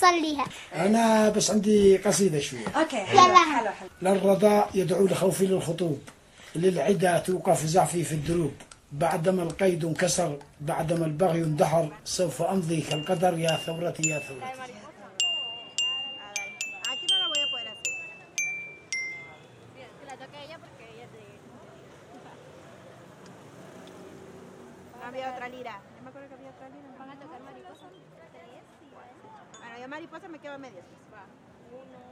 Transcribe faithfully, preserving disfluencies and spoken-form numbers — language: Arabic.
نصليها. أنا بس عندي قصيدة شوية. اوكي يلا. حلو حلو. للرضا يدعو لخوفي للخطوب، للعدا توقف زعفي في الدروب، بعدما القيد انكسر، بعدما البغي اندحر، سوف أمضي كالقدر يا ثورتي يا ثورتي. Aquí no la voy a poder hacer. Que la toque ella porque ella es de... Había otra lira. Yo me acuerdo que había otra lira. ¿Van a tocar mariposa? Bueno, yo mariposa me quedo a medias. Va. Uno.